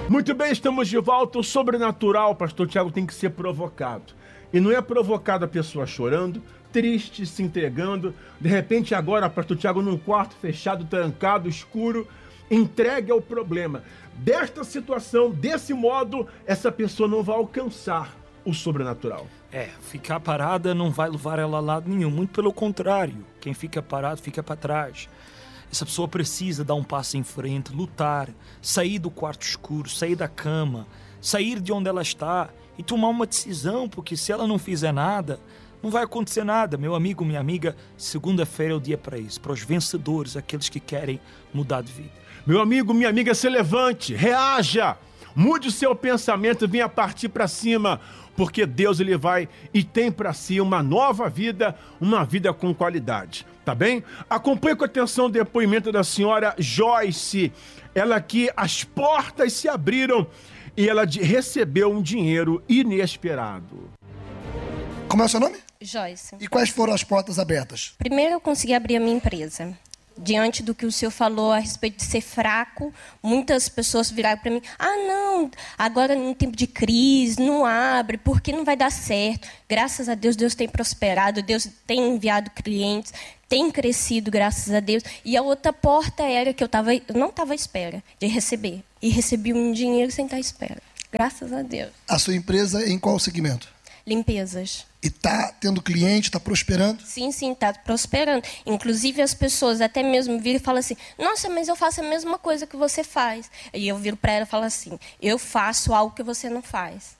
Muito bem, estamos de volta. O sobrenatural, pastor Tiago, tem que ser provocado. E não é provocado a pessoa chorando, triste, se entregando. De repente agora, pastor Tiago, num quarto fechado, trancado, escuro, entregue ao problema. Desta situação, desse modo, essa pessoa não vai alcançar o sobrenatural. Ficar parada não vai levar ela a lado nenhum. Muito pelo contrário. Quem fica parado fica para trás. Essa pessoa precisa dar um passo em frente, lutar, sair do quarto escuro, sair da cama, sair de onde ela está e tomar uma decisão, porque se ela não fizer nada, não vai acontecer nada. Meu amigo, minha amiga, segunda-feira é o dia para isso, para os vencedores, aqueles que querem mudar de vida. Meu amigo, minha amiga, se levante, reaja, mude o seu pensamento e venha partir para cima, porque Deus ele vai e tem para si uma nova vida, uma vida com qualidade, tá bem? Acompanhe com atenção o depoimento da senhora Joyce. Ela aqui, as portas se abriram e ela recebeu um dinheiro inesperado. Como é o seu nome? Joyce. E quais foram as portas abertas? Primeiro eu consegui abrir a minha empresa. Diante do que o senhor falou a respeito de ser fraco, muitas pessoas viraram para mim: não, agora num tempo de crise, não abre, porque não vai dar certo. Graças a Deus, Deus tem prosperado, Deus tem enviado clientes, tem crescido, graças a Deus. E a outra porta era que eu não estava à espera de receber. E recebi um dinheiro sem estar à espera. Graças a Deus. A sua empresa em qual segmento? Limpezas. E está tendo cliente, está prosperando? Sim, está prosperando. Inclusive as pessoas até mesmo viram e falam assim: nossa, mas eu faço a mesma coisa que você faz. E eu viro para ela e falo assim: eu faço algo que você não faz.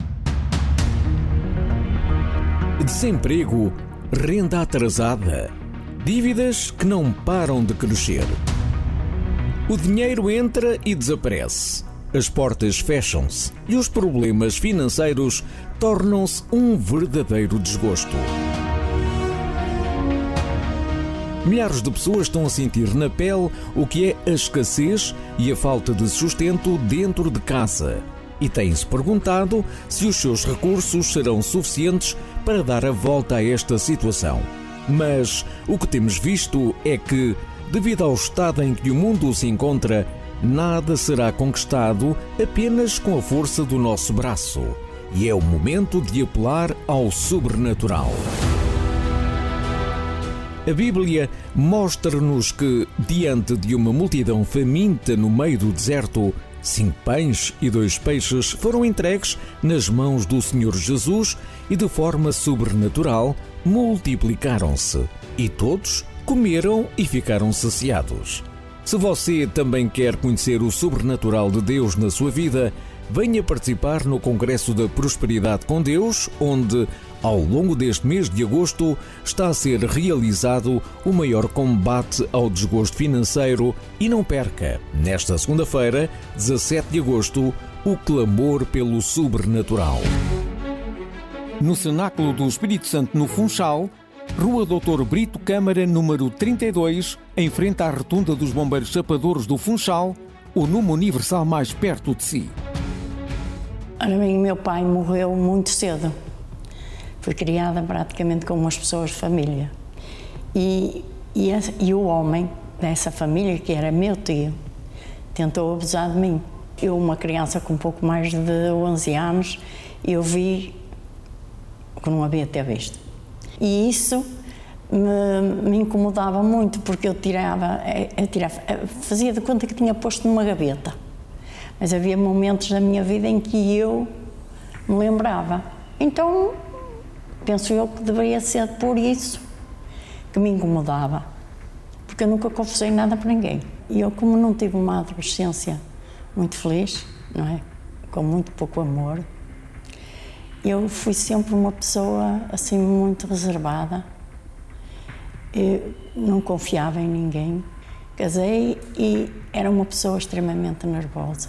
Desemprego, renda atrasada, dívidas que não param de crescer. O dinheiro entra e desaparece. As portas fecham-se e os problemas financeiros tornam-se um verdadeiro desgosto. Milhares de pessoas estão a sentir na pele o que é a escassez e a falta de sustento dentro de casa e têm-se perguntado se os seus recursos serão suficientes para dar a volta a esta situação. Mas o que temos visto é que, devido ao estado em que o mundo se encontra, nada será conquistado apenas com a força do nosso braço. E é o momento de apelar ao sobrenatural. A Bíblia mostra-nos que, diante de uma multidão faminta no meio do deserto, 5 pães e 2 peixes foram entregues nas mãos do Senhor Jesus e, de forma sobrenatural, multiplicaram-se. E todos comeram e ficaram saciados. Se você também quer conhecer o sobrenatural de Deus na sua vida, venha participar no Congresso da Prosperidade com Deus, onde, ao longo deste mês de agosto, está a ser realizado o maior combate ao desgosto financeiro. E não perca, nesta segunda-feira, 17 de agosto, o clamor pelo sobrenatural. No Cenáculo do Espírito Santo, no Funchal, Rua Doutor Brito Câmara, número 32, em frente à Rotunda dos Bombeiros Chapadores do Funchal, o número universal mais perto de si. Ora bem, meu pai morreu muito cedo. Fui criada praticamente como as pessoas de família. E o homem dessa família, que era meu tio, tentou abusar de mim. Eu, uma criança com um pouco mais de 11 anos, eu vi o que não havia até visto. E isso me incomodava muito, porque eu fazia de conta que tinha posto numa gaveta. Mas havia momentos da minha vida em que eu me lembrava. Então, penso eu que deveria ser por isso que me incomodava. Porque eu nunca confessei nada para ninguém. E eu, como não tive uma adolescência muito feliz, não é? Com muito pouco amor, eu fui sempre uma pessoa assim muito reservada. Eu não confiava em ninguém. Casei e era uma pessoa extremamente nervosa.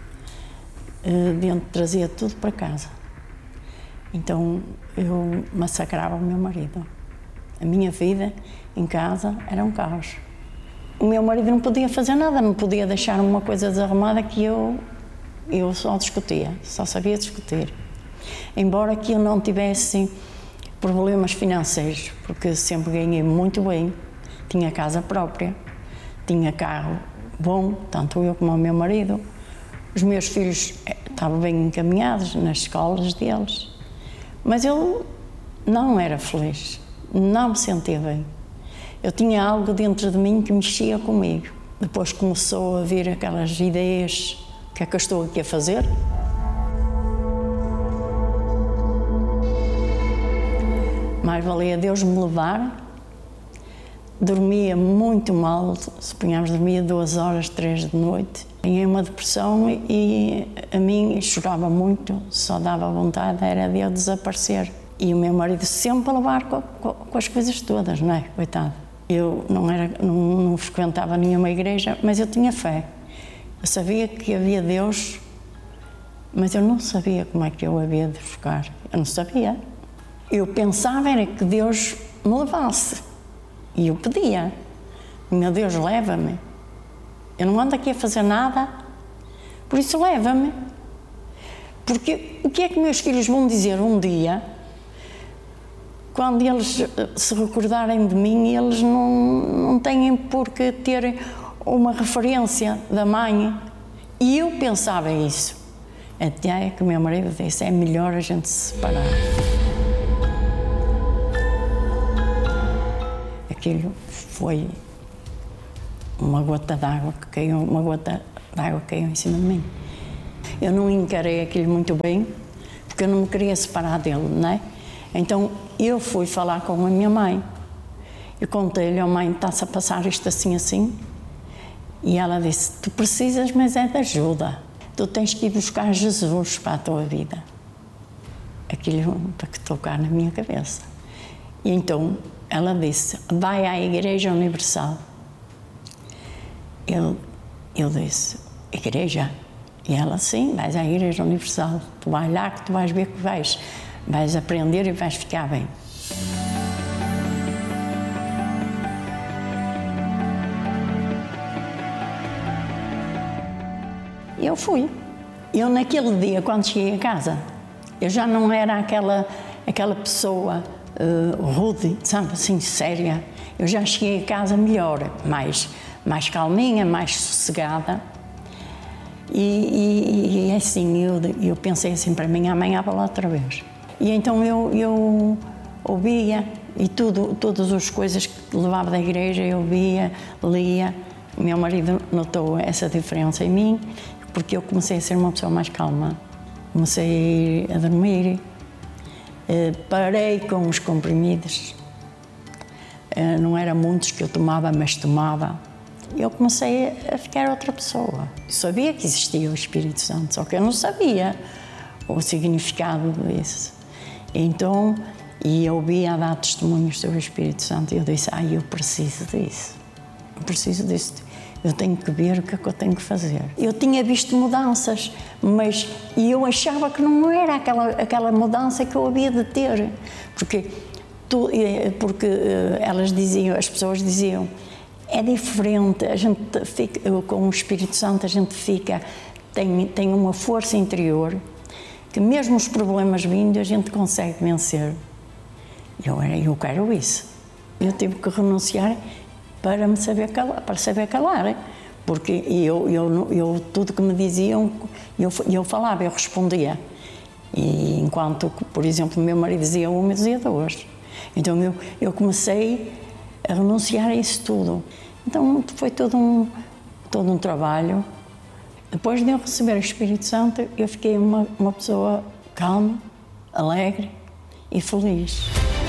Dentro trazia tudo para casa. Então eu massacrava o meu marido. A minha vida em casa era um caos. O meu marido não podia fazer nada, não podia deixar uma coisa desarrumada que eu só discutia, só sabia discutir. Embora que eu não tivesse problemas financeiros, porque sempre ganhei muito bem, tinha casa própria, tinha carro bom, tanto eu como o meu marido, Os meus filhos estavam bem encaminhados nas escolas deles, mas eu não era feliz, não me sentia bem. Eu tinha algo dentro de mim que mexia comigo. Depois começou a vir aquelas ideias, o que é que eu estou aqui a fazer? Mais valia Deus me levar. Dormia muito mal, suponhamos, dormia 2 horas, 3 de noite. Tinha uma depressão e a mim chorava muito, só dava vontade, era de eu desaparecer. E o meu marido sempre a levar com as coisas todas, não é? Coitado. Eu não frequentava nenhuma igreja, mas eu tinha fé. Eu sabia que havia Deus, mas eu não sabia como é que eu havia de buscar. Eu não sabia. Eu pensava era que Deus me levasse. E eu pedia. Meu Deus, leva-me. Eu não ando aqui a fazer nada, por isso leva-me. Porque o que é que meus filhos vão dizer um dia, quando eles se recordarem de mim, eles não têm por que ter uma referência da mãe. E eu pensava isso. Até que o meu marido disse, é melhor a gente se separar. Aquilo foi uma gota d'água que caiu, em cima de mim. Eu não encarei aquilo muito bem, porque eu não me queria separar dele, não é? Então eu fui falar com a minha mãe. Eu contei-lhe, mãe, está-se a passar isto assim, assim. E ela disse, tu precisas, mas é de ajuda. Tu tens que ir buscar Jesus para a tua vida. Aquilo para que tocar na minha cabeça. E então ela disse, vai à Igreja Universal. Eu disse, igreja? E ela, sim, vais à Igreja Universal. Tu vais lá que tu vais ver que vais aprender e vais ficar bem. E eu fui. Eu naquele dia, quando cheguei a casa, eu já não era aquela pessoa rude, sabe, assim, séria. Eu já cheguei a casa melhor, mais calminha, mais sossegada. E assim, eu pensei assim para mim, amanhã vou lá outra vez. E então eu ouvia, e todas as coisas que levava da igreja, eu via, lia. O meu marido notou essa diferença em mim, porque eu comecei a ser uma pessoa mais calma. Comecei a dormir, parei com os comprimidos. Não eram muitos que eu tomava, mas tomava. Eu comecei a ficar outra pessoa. Eu sabia que existia o Espírito Santo, só que eu não sabia o significado disso. Então, eu via a dar testemunhos sobre o Espírito Santo e eu disse, eu preciso disso. Eu preciso disso. Eu tenho que ver o que é que eu tenho que fazer. Eu tinha visto mudanças, mas eu achava que não era aquela mudança que eu havia de ter. Porque elas diziam, as pessoas diziam, é diferente, a gente fica, com o Espírito Santo a gente tem uma força interior que mesmo os problemas vindo a gente consegue vencer. Eu quero isso. Eu tive que renunciar para saber calar, porque eu tudo que me diziam, eu falava, eu respondia. E enquanto, por exemplo, o meu marido dizia uma, eu dizia duas. Então eu comecei a renunciar a isso tudo. Então foi todo um trabalho. Depois de eu receber o Espírito Santo, eu fiquei uma pessoa calma, alegre e feliz.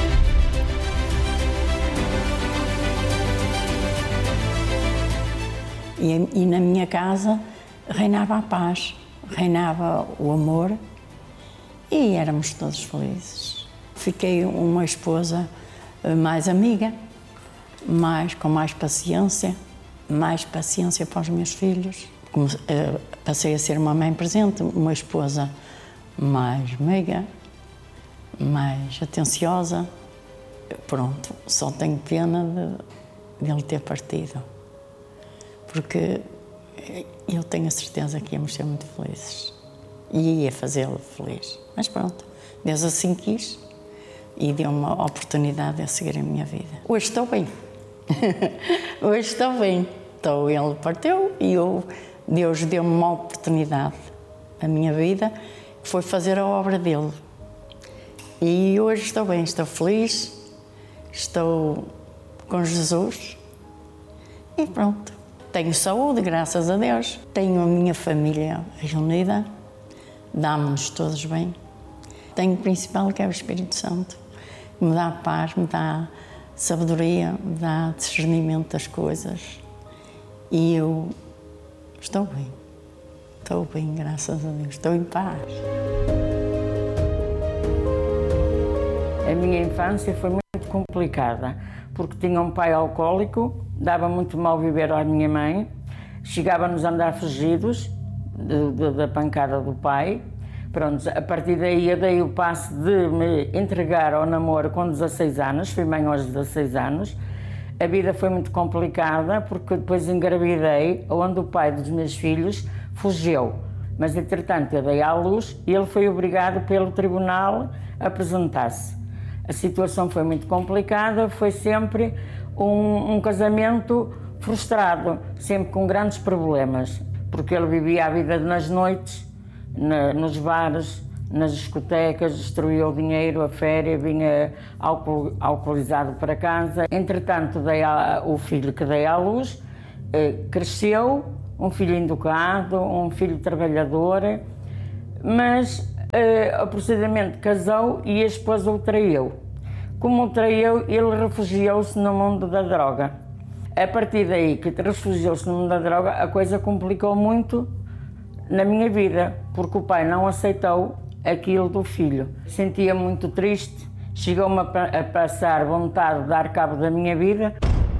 E na minha casa reinava a paz, reinava o amor e éramos todos felizes. Fiquei uma esposa mais amiga, com mais paciência para os meus filhos. Passei a ser uma mãe presente, uma esposa mais meiga, mais atenciosa. Pronto, só tenho pena de ele ter partido, porque eu tenho a certeza que íamos ser muito felizes e ia fazê-lo feliz. Mas pronto, Deus assim quis e deu uma oportunidade de seguir a minha vida. Hoje estou bem. Hoje estou bem. Ele partiu e eu Deus deu-me uma oportunidade na minha vida, que foi fazer a obra dele. E hoje estou bem, estou feliz, estou com Jesus e pronto. Tenho saúde, graças a Deus. Tenho a minha família reunida, dá-nos todos bem. Tenho o principal, que é o Espírito Santo, que me dá paz, me dá sabedoria, me dá discernimento das coisas. E eu estou bem, graças a Deus, estou em paz. A minha infância foi muito complicada, porque tinha um pai alcoólico, dava muito mal viver à minha mãe, chegava-nos a andar fugidos da pancada do pai. Pronto, a partir daí eu dei o passo de me entregar ao namoro com 16 anos, fui mãe aos 16 anos. A vida foi muito complicada, porque depois engravidei, onde o pai dos meus filhos fugiu. Mas, entretanto, eu dei à luz e ele foi obrigado pelo tribunal a apresentar-se. A situação foi muito complicada, foi sempre um casamento frustrado, sempre com grandes problemas, porque ele vivia a vida nas noites, nos bares, nas discotecas, destruía o dinheiro, a féria, vinha alcoolizado para casa. Entretanto, o filho que dei à luz cresceu, um filho educado, um filho trabalhador, mas o procedimento casou e a esposa o traiu. Como o traiu, ele refugiou-se no mundo da droga. A partir daí que refugiou-se no mundo da droga, a coisa complicou muito na minha vida, porque o pai não aceitou aquilo do filho. Sentia muito triste, chegou-me a passar vontade de dar cabo da minha vida.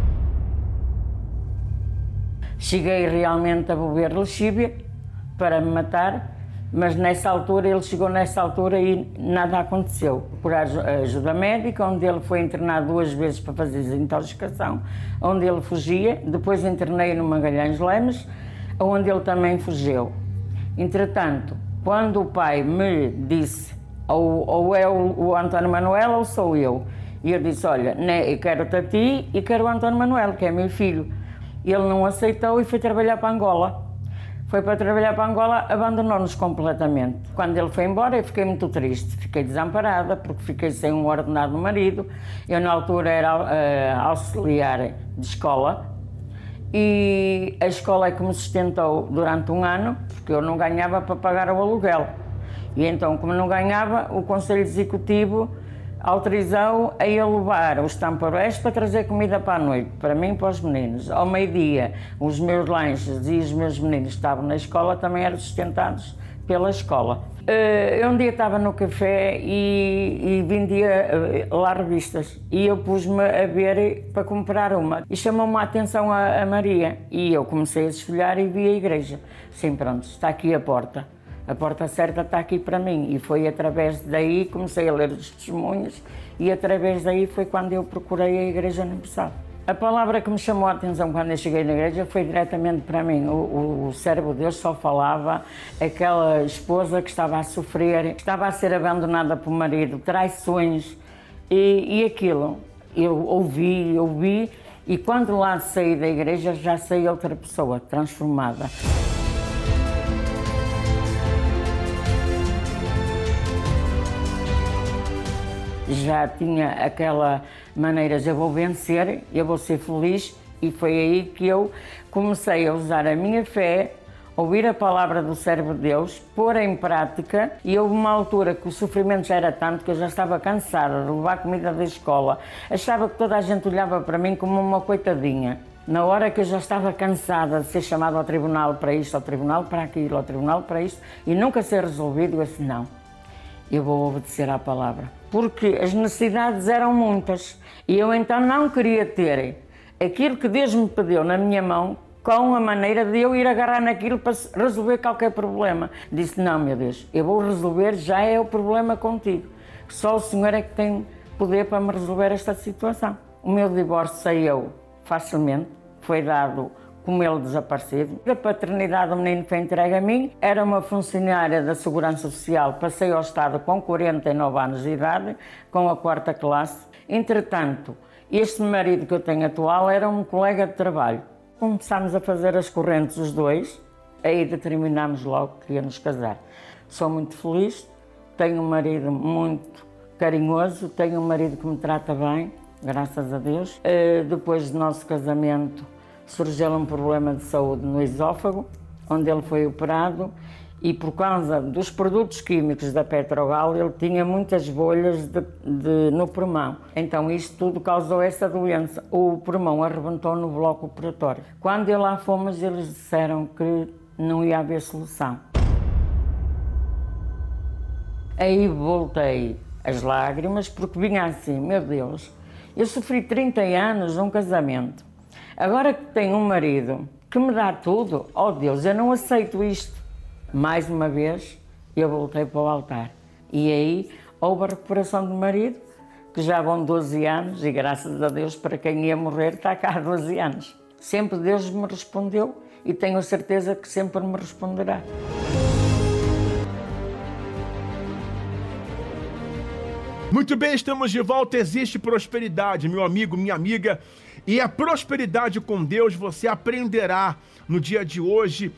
Cheguei realmente a beber lexívia para me matar, mas ele chegou nessa altura e nada aconteceu. Por ajuda médica, onde ele foi internado 2 vezes para fazer desintoxicação, onde ele fugia. Depois internei no Magalhães Lemes, onde ele também fugiu. Entretanto, quando o pai me disse, ou é o António Manuel ou sou eu, e eu disse, olha, eu quero-te a ti e quero o António Manuel, que é meu filho. Ele não aceitou e foi trabalhar para Angola. Foi para trabalhar para Angola, abandonou-nos completamente. Quando ele foi embora, eu fiquei muito triste, fiquei desamparada, porque fiquei sem um ordenado marido. Eu, na altura, era auxiliar de escola, e a escola é que me sustentou durante 1 ano, porque eu não ganhava para pagar o aluguel. E então, como não ganhava, o Conselho Executivo autorizou a eu levar os tamparés para trazer comida para a noite, para mim e para os meninos. Ao meio-dia, os meus lanches e os meus meninos que estavam na escola também eram sustentados pela escola. Eu um dia estava no café e vendia lá revistas, e eu pus-me a ver para comprar uma. E chamou-me a atenção a Maria, e eu comecei a desfolhar e vi a igreja. Sim, pronto, está aqui a porta. A porta certa está aqui para mim, e foi através daí que comecei a ler os testemunhos, e através daí foi quando eu procurei a Igreja Universal. A palavra que me chamou a atenção quando eu cheguei na igreja foi diretamente para mim. O servo de Deus só falava aquela esposa que estava a sofrer, que estava a ser abandonada pelo marido, traições, e aquilo. Eu ouvi, e quando lá saí da igreja já saí outra pessoa, transformada. Já tinha aquela maneira de eu vou vencer, eu vou ser feliz, e foi aí que eu comecei a usar a minha fé, ouvir a palavra do servo de Deus, pôr em prática, e houve uma altura que o sofrimento já era tanto que eu já estava cansada de levar comida da escola. Achava que toda a gente olhava para mim como uma coitadinha. Na hora que eu já estava cansada de ser chamada ao tribunal para isto, ao tribunal para aquilo, ao tribunal para isto, e nunca ser resolvido, eu disse, não, eu vou obedecer à palavra. Porque as necessidades eram muitas, e eu então não queria ter aquilo que Deus me pediu na minha mão, com a maneira de eu ir agarrar naquilo para resolver qualquer problema. Disse, não, meu Deus, eu vou resolver, já é o problema contigo. Só o Senhor é que tem poder para me resolver esta situação. O meu divórcio saiu facilmente, foi dado como ele desaparecido. A paternidade do menino foi entregue a mim. Era uma funcionária da Segurança Social, passei ao Estado com 49 anos de idade, com a 4ª classe. Entretanto, este marido que eu tenho atual era um colega de trabalho. Começámos a fazer as correntes os dois, Aí determinámos logo que íamos casar. Sou muito feliz, tenho um marido muito carinhoso, tenho um marido que me trata bem, graças a Deus. Depois do nosso casamento surgiu um problema de saúde no esófago, onde ele foi operado, e por causa dos produtos químicos da Petrogal, ele tinha muitas bolhas no pulmão. Então isto tudo causou essa doença. O pulmão arrebentou no bloco operatório. Quando lá fomos, eles disseram que não ia haver solução. Aí voltei as lágrimas, porque vinha assim, meu Deus, eu sofri 30 anos num casamento. Agora que tenho um marido que me dá tudo, oh Deus, eu não aceito isto. Mais uma vez, eu voltei para o altar. E aí houve a recuperação do marido, que já vão 12 anos, e graças a Deus, para quem ia morrer, está cá há 12 anos. Sempre Deus me respondeu e tenho a certeza que sempre me responderá. Muito bem, estamos de volta. Existe prosperidade, meu amigo, minha amiga. E a prosperidade com Deus você aprenderá no dia de hoje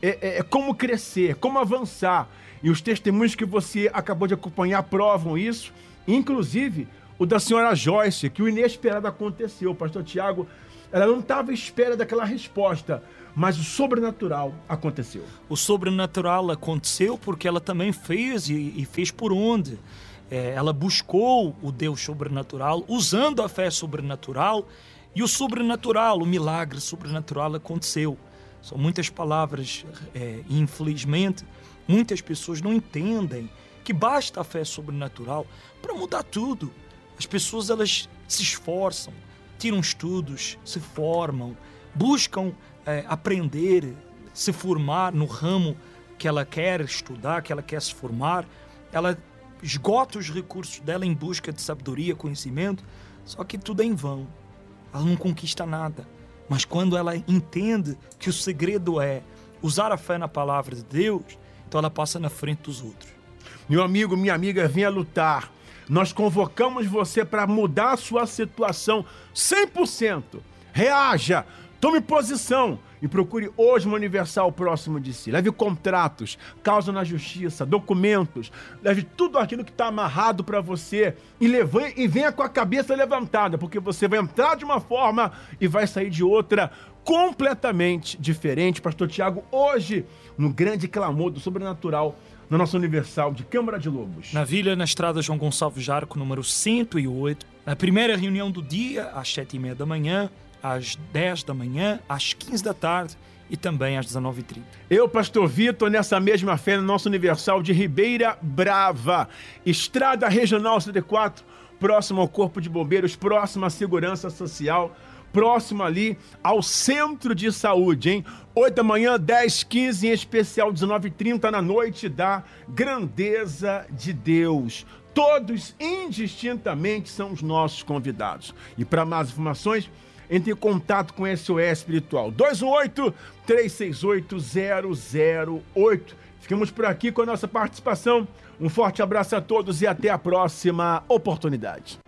como crescer, como avançar. E os testemunhos que você acabou de acompanhar provam isso. Inclusive o da senhora Joyce, que o inesperado aconteceu. Pastor Tiago, ela não estava à espera daquela resposta, mas o sobrenatural aconteceu. O sobrenatural aconteceu porque ela também fez e fez por onde? Ela buscou o Deus sobrenatural, usando a fé sobrenatural, e o sobrenatural, o milagre sobrenatural aconteceu. São muitas palavras, e infelizmente, muitas pessoas não entendem que basta a fé sobrenatural para mudar tudo. As pessoas, elas se esforçam, tiram estudos, se formam, buscam aprender, se formar no ramo que ela quer estudar, que ela quer se formar. Ela esgota os recursos dela em busca de sabedoria, conhecimento, só que tudo é em vão. Ela não conquista nada. Mas quando ela entende que o segredo é usar a fé na palavra de Deus, então ela passa na frente dos outros. Meu amigo, minha amiga, venha lutar. Nós convocamos você para mudar a sua situação 100%. Reaja, tome posição e procure hoje uma Universal próximo de si. Leve contratos, causa na justiça, documentos, leve tudo aquilo que está amarrado para você e venha com a cabeça levantada, porque você vai entrar de uma forma e vai sair de outra completamente diferente. Pastor Tiago, hoje, no grande clamor do sobrenatural, na nossa Universal de Câmara de Lobos. Na Vila, na estrada João Gonçalves Jarco, número 108, na primeira reunião do dia, às 7h30 da manhã, às 10 da manhã, às 15 da tarde e também às 19h30. Eu, Pastor Vitor, nessa mesma fé, no nosso Universal de Ribeira Brava, Estrada Regional 74, próximo ao Corpo de Bombeiros, próximo à Segurança Social, próximo ali ao Centro de Saúde, hein? 8 da manhã, 10h15, em especial 19h30, na noite da Grandeza de Deus. Todos, indistintamente, são os nossos convidados. E para mais informações, entre em contato com SOS Espiritual, 218-368-008. Ficamos por aqui com a nossa participação. Um forte abraço a todos e até a próxima oportunidade.